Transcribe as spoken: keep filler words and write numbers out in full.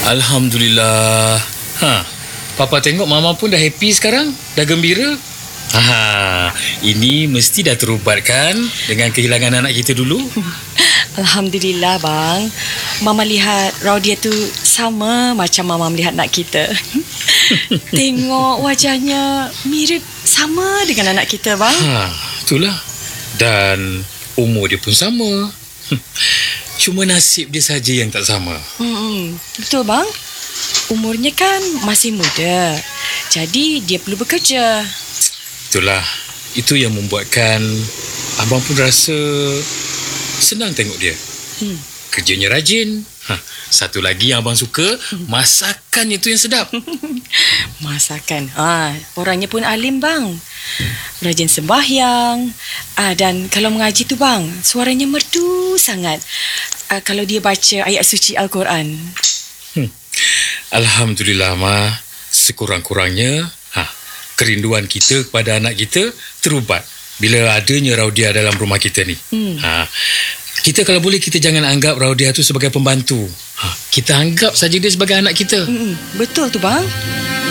Alhamdulillah. Ha, Papa tengok Mama pun dah happy sekarang. Dah gembira. Ha, ini mesti dah terubat kan dengan kehilangan anak kita dulu. Alhamdulillah bang. Mama lihat Raudia tu sama macam Mama melihat anak kita. Tengok wajahnya mirip sama dengan anak kita bang. Ha, itulah. Dan umur dia pun sama. Cuma nasib dia saja yang tak sama. Hmm, betul bang. Umurnya kan masih muda. Jadi dia perlu bekerja. Itulah. Itu yang membuatkan abang pun rasa senang tengok dia. Hmm. Kerjanya rajin. Ha, satu lagi yang abang suka, masakannya tu yang sedap. Masakan. Ah, orangnya pun alim bang. Rajin sembahyang. Ah, dan kalau mengaji tu bang, suaranya merdu sangat. Ah, kalau dia baca ayat suci Al-Quran. Hmm. Alhamdulillah Ma. Sekurang-kurangnya ha, kerinduan kita kepada anak kita terubat bila adanya Raudia dalam rumah kita ni. Hmm. Ha, kita kalau boleh kita jangan anggap Raudia tu sebagai pembantu. Ha, kita anggap saja dia sebagai anak kita. Hmm, betul tu bang.